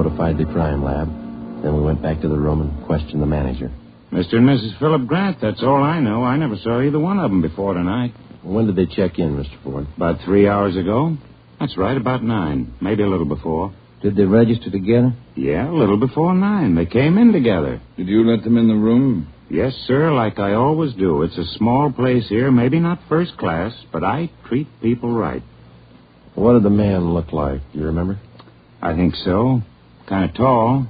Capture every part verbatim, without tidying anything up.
notified the crime lab. Then we went back to the room and questioned the manager. Mister and Missus Philip Grant, that's all I know. I never saw either one of them before tonight. When did they check in, Mister Ford? About three hours ago. That's right, about nine. Maybe a little before. Did they register together? Yeah, a little before nine. They came in together. Did you let them in the room? Yes, sir, like I always do. It's a small place here, maybe not first class, but I treat people right. What did the man look like? Do you remember? I think so. Kind of tall.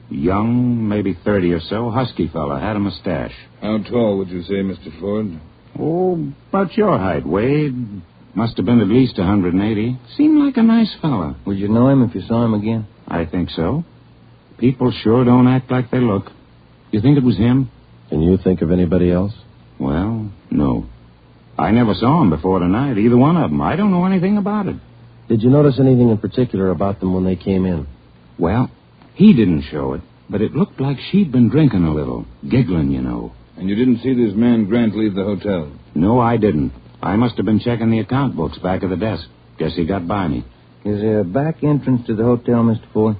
Young, maybe thirty or so. Husky fella. Had a mustache. How tall would you say, Mister Ford? Oh, about your height, Wade. Must have been at least one hundred eighty. Seemed like a nice fella. Would you know him if you saw him again? I think so. People sure don't act like they look. You think it was him? Can you think of anybody else? Well, no. I never saw him before tonight, either one of them. I don't know anything about it. Did you notice anything in particular about them when they came in? Well, he didn't show it, but it looked like she'd been drinking a little. Giggling, you know. And you didn't see this man Grant leave the hotel? No, I didn't. I must have been checking the account books back of the desk. Guess he got by me. Is there a back entrance to the hotel, Mister Ford?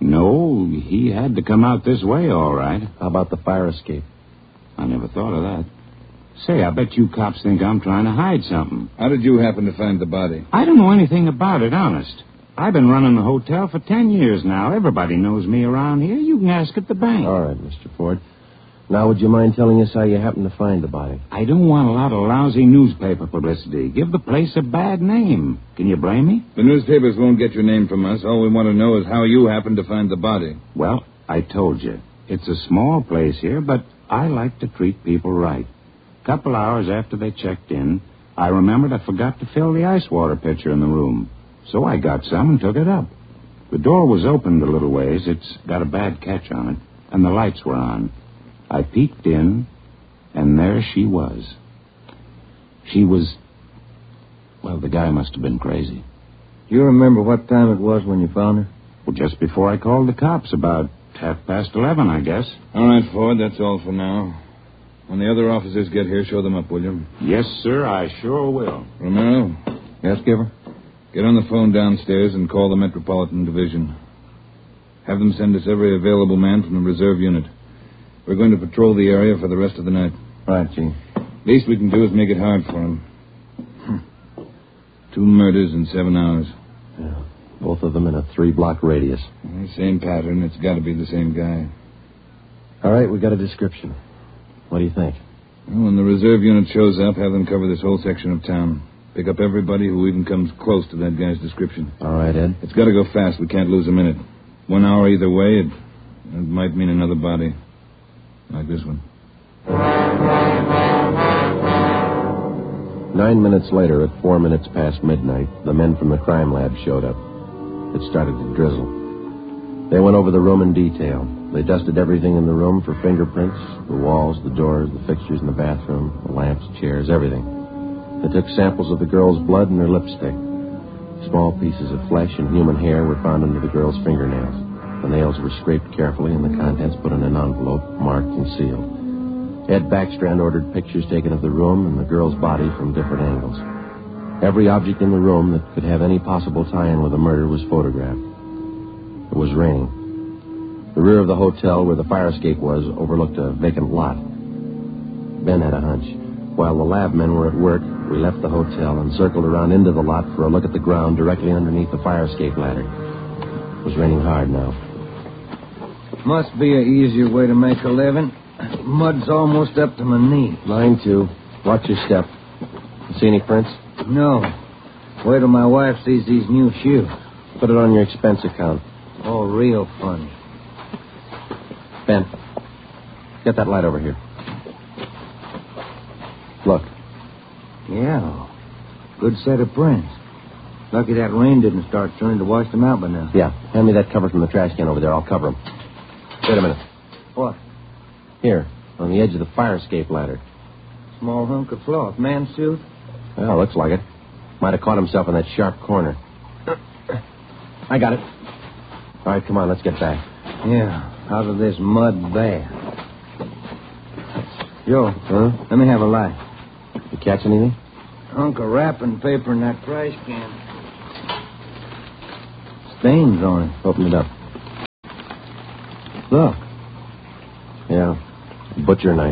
No, he had to come out this way, all right. How about the fire escape? I never thought of that. Say, I bet you cops think I'm trying to hide something. How did you happen to find the body? I don't know anything about it, honest. I've been running the hotel for ten years now. Everybody knows me around here. You can ask at the bank. All right, Mister Ford. Now, would you mind telling us how you happened to find the body? I don't want a lot of lousy newspaper publicity. Give the place a bad name. Can you blame me? The newspapers won't get your name from us. All we want to know is how you happened to find the body. Well, I told you. It's a small place here, but I like to treat people right. A couple hours after they checked in, I remembered I forgot to fill the ice water pitcher in the room. So I got some and took it up. The door was opened a little ways. It's got a bad catch on it, and the lights were on. I peeked in, and there she was. She was... Well, the guy must have been crazy. Do you remember what time it was when you found her? Well, just before I called the cops, about half past eleven, I guess. All right, Ford, that's all for now. When the other officers get here, show them up, will you? Yes, sir, I sure will. Romero? Yes, Giver? Get on the phone downstairs and call the Metropolitan Division. Have them send us every available man from the reserve unit. We're going to patrol the area for the rest of the night. Right, Chief. Least we can do is make it hard for him. Two murders in seven hours. Yeah, both of them in a three-block radius. Same pattern. It's got to be the same guy. All right, we got a description. What do you think? Well, when the reserve unit shows up, have them cover this whole section of town. Pick up everybody who even comes close to that guy's description. All right, Ed. It's got to go fast. We can't lose a minute. One hour either way, it, it might mean another body. Like this one. Nine minutes later, at four minutes past midnight, the men from the crime lab showed up. It started to drizzle. They went over the room in detail. They dusted everything in the room for fingerprints, the walls, the doors, the fixtures in the bathroom, the lamps, chairs, everything. They took samples of the girl's blood and her lipstick. Small pieces of flesh and human hair were found under the girl's fingernails. The nails were scraped carefully and the contents put in an envelope, marked and sealed. Ed Backstrand ordered pictures taken of the room and the girl's body from different angles. Every object in the room that could have any possible tie-in with the murder was photographed. It was raining. The rear of the hotel where the fire escape was overlooked a vacant lot. Ben had a hunch. While the lab men were at work, we left the hotel and circled around into the lot for a look at the ground directly underneath the fire escape ladder. It was raining hard now. Must be an easier way to make a living. Mud's almost up to my knee. Mine, too. Watch your step. You see any prints? No. Wait till my wife sees these new shoes. Put it on your expense account. Oh, real funny. Ben, get that light over here. Look. Yeah. Good set of prints. Lucky that rain didn't start turning to wash them out by now. Yeah. Hand me that cover from the trash can over there. I'll cover them. Wait a minute. What? Here, on the edge of the fire escape ladder. Small hunk of cloth. Man's suit? Well, looks like it. Might have caught himself in that sharp corner. I got it. All right, come on, let's get back. Yeah, out of this mud bath. Joe, Huh? let me have a light. You catch anything? Hunk of wrapping paper in that trash can. Stains on it. Open it up. Look. Yeah, butcher knife.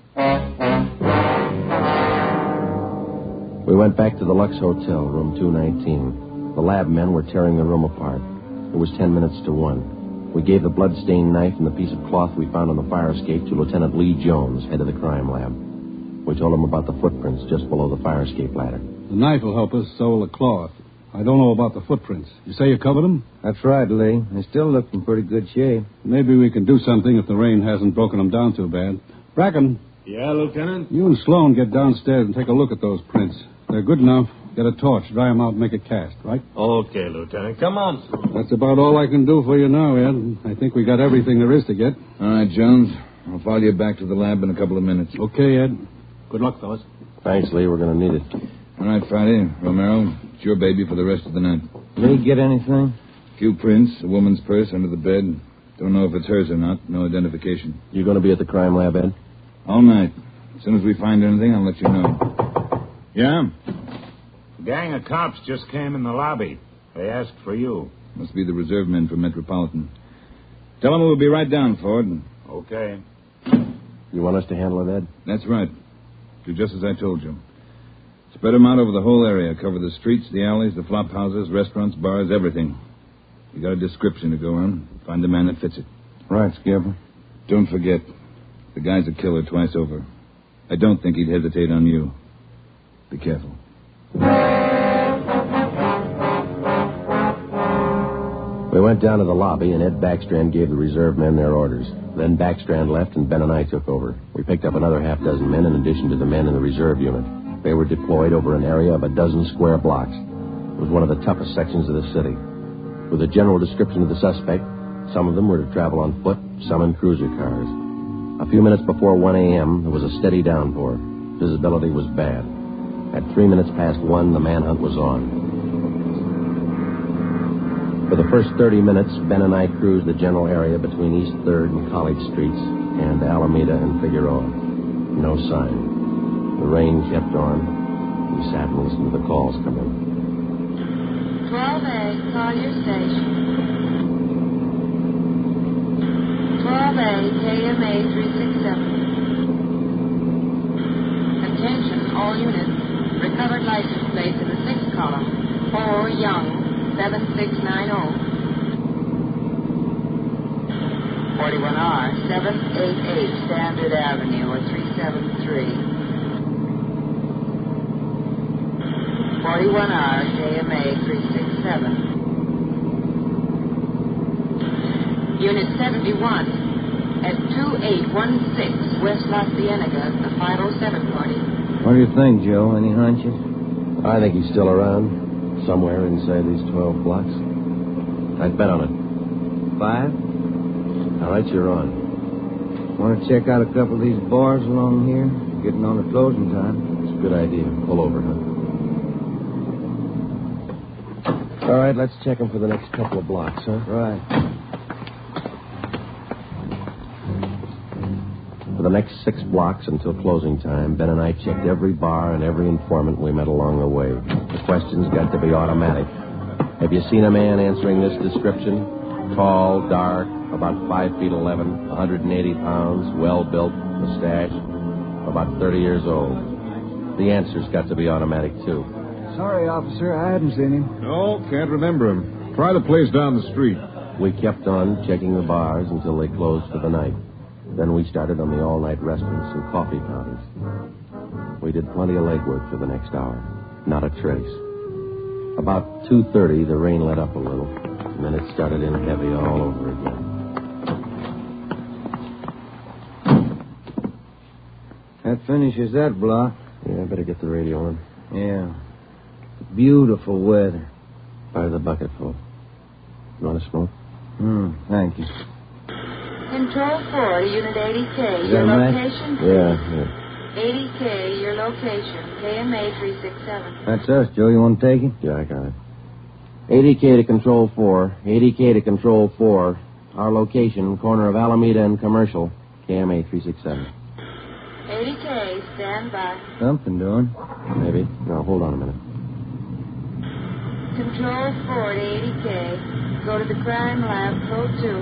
We went back to the Lux Hotel, room two nineteen. The lab men were tearing the room apart. It was ten minutes to one. We gave the blood-stained knife and the piece of cloth we found on the fire escape to Lieutenant Lee Jones, head of the crime lab. We told him about the footprints just below the fire escape ladder. The knife will help us, so will the cloth. I don't know about the footprints. You say you covered them? That's right, Lee. They still look in pretty good shape. Maybe we can do something if the rain hasn't broken them down too bad. Bracken. Yeah, Lieutenant? You and Sloan get downstairs and take a look at those prints. They're good enough. Get a torch, dry them out, and make a cast, right? Okay, Lieutenant. Come on. That's about all I can do for you now, Ed. I think we got everything there is to get. All right, Jones. I'll follow you back to the lab in a couple of minutes. Okay, Ed. Good luck, fellas. Thanks, Lee. We're going to need it. All right, Friday. Romero, it's your baby for the rest of the night. Lee, get anything? Few prints, a woman's purse under the bed. Don't know if it's hers or not. No identification. You going to be at the crime lab, Ed? All night. As soon as we find anything, I'll let you know. Yeah? A gang of cops just came in the lobby. They asked for you. Must be the reserve men from Metropolitan. Tell them we'll be right down, Ford. Okay. You want us to handle it, Ed? That's right. Do just as I told you. Spread them out over the whole area. Cover the streets, the alleys, the flop houses, restaurants, bars, everything. You got a description to go on. Find the man that fits it. Right, Skipper. Don't forget, the guy's a killer twice over. I don't think he'd hesitate on you. Be careful. We went down to the lobby, and Ed Backstrand gave the reserve men their orders. Then Backstrand left, and Ben and I took over. We picked up another half dozen men in addition to the men in the reserve unit. They were deployed over an area of a dozen square blocks. It was one of the toughest sections of the city. With a general description of the suspect, some of them were to travel on foot, some in cruiser cars. A few minutes before one a.m., there was a steady downpour. Visibility was bad. At three minutes past one, the manhunt was on. For the first thirty minutes, Ben and I cruised the general area between East third and College Streets and Alameda and Figueroa. No sign. The rain kept on. We sat and listened to the calls come in. twelve A, call your station. twelve A, K M A three six seven. Attention, all units. Recovered license plate in the sixth column. four Young, seven six nine zero. forty-one R, seven eight eight Standard Avenue, or three seven three. forty-one R, K M A three six seven. Unit seventy-one, at two eight one six West La Cienega, the five oh seven party. What do you think, Joe? Any hunches? I think he's still around, somewhere inside these twelve blocks. I'd bet on it. Five? All right, you're on. Want to check out a couple of these bars along here? Getting on the closing time. It's a good idea. Pull over, huh? All right, let's check him for the next couple of blocks, huh? Right. For the next six blocks until closing time, Ben and I checked every bar and every informant we met along the way. The questions got to be automatic. Have you seen a man answering this description? Tall, dark, about five feet eleven, one hundred eighty pounds, well-built, mustache, about thirty years old. The answers got to be automatic, too. Sorry, officer, I hadn't seen him. No, can't remember him. Try the place down the street. We kept on checking the bars until they closed for the night. Then we started on the all-night restaurants and coffee counters. We did plenty of legwork for the next hour. Not a trace. About two thirty, the rain let up a little, and then it started in heavy all over again. That finishes that block. Yeah, I better get the radio on. Yeah. Beautiful weather. Fire the bucketful. You want to smoke? Hmm, thank you. Control four, Unit eighty K, Is your that right? location? Yeah, yeah. eighty K, your location, K M A three six seven. That's us, Joe. You want to take it? Yeah, I got it. eighty K to Control four. eighty K to Control four. Our location, corner of Alameda and Commercial, K M A three six seven. eighty K, stand by. Something doing. Maybe. No, hold on a minute. Control four to eighty K, go to the crime lab, code two.